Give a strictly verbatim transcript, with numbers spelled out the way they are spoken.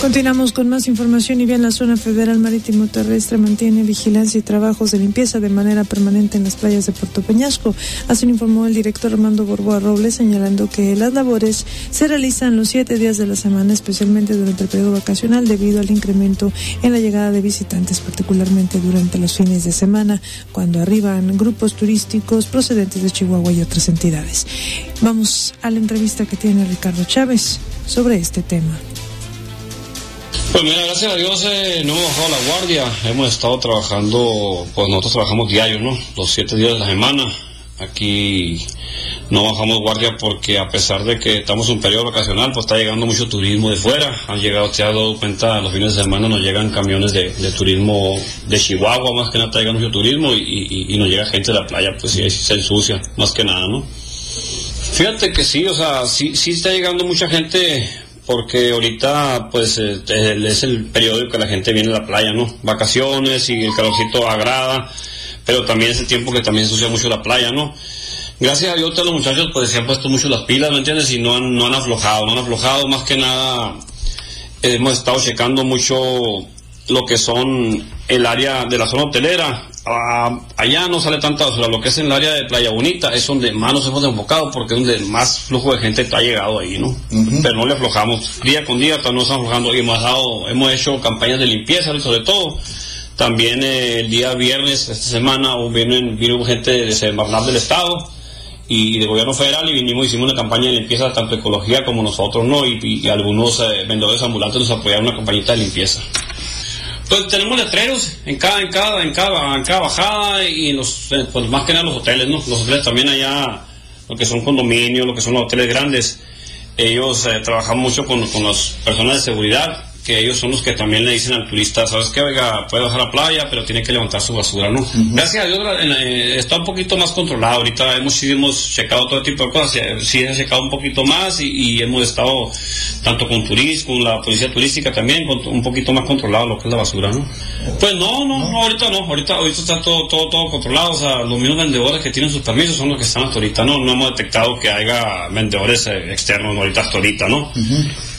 Continuamos con más información. Y bien, la zona federal marítimo terrestre mantiene vigilancia y trabajos de limpieza de manera permanente en las playas de Puerto Peñasco. Así lo informó el director Armando Borboa Robles, señalando que las labores se realizan los siete días de la semana, especialmente durante el periodo vacacional, debido al incremento en la llegada de visitantes, particularmente durante los fines de semana, cuando arriban grupos turísticos procedentes de Chihuahua y otras entidades. Vamos a la entrevista que tiene Ricardo Chávez sobre este tema. Pues mira, gracias a Dios eh, no hemos bajado la guardia, hemos estado trabajando, pues nosotros trabajamos diario, ¿no? Los siete días de la semana. Aquí no bajamos guardia porque a pesar de que estamos en un periodo vacacional, pues está llegando mucho turismo de fuera. Han llegado, te has dado cuenta, los fines de semana nos llegan camiones de, de turismo de Chihuahua, más que nada está llegando mucho turismo y, y, y nos llega gente de la playa, pues sí, se ensucia, más que nada, ¿no? Fíjate que sí, o sea, sí, sí está llegando mucha gente, porque ahorita pues eh, es el periodo que la gente viene a la playa, ¿no? Vacaciones y el calorcito agrada, pero también es el tiempo que también se ensucia mucho la playa, ¿no? Gracias a Dios todos los muchachos pues se han puesto mucho las pilas, ¿me entiendes? Y no han, no han aflojado, no han aflojado, más que nada eh, hemos estado checando mucho lo que son el área de la zona hotelera. Uh, allá no sale tanta basura, lo que es en el área de Playa Bonita es donde más nos hemos enfocado, porque es donde más flujo de gente está llegado ahí, ¿no? Uh-huh. Pero no le aflojamos, día con día no estamos aflojando, y hemos, dado, hemos hecho campañas de limpieza, sobre todo. También eh, el día viernes, esta semana, vienen, vino gente de Semarnat del Estado y de gobierno federal, y vinimos, hicimos una campaña de limpieza, tanto ecología como nosotros, ¿no? Y, y, y algunos eh, vendedores ambulantes nos apoyaron una campañita de limpieza. Pues tenemos letreros en cada, en cada, en cada, en cada bajada, y en los, pues más que nada los hoteles, ¿no? Los hoteles también allá, lo que son condominios, lo que son los hoteles grandes, ellos eh, trabajan mucho con, con las personas de seguridad, que ellos son los que también le dicen al turista, ¿sabes qué? Oiga, puede bajar a la playa, pero tiene que levantar su basura, ¿no? Uh-huh. Gracias a Dios eh, está un poquito más controlado. Ahorita hemos, sí, hemos checado todo tipo de cosas, sí hemos checado un poquito más, y, y hemos estado tanto con turismo, con la policía turística también, con, un poquito más controlado lo que es la basura, ¿no? Pues no, no, no, ahorita no, ahorita, ahorita está todo, todo, todo controlado. O sea, los mismos vendedores que tienen sus permisos son los que están hasta ahorita, ¿no? No hemos detectado que haya vendedores eh, externos ahorita hasta ahorita, ¿no? Uh-huh.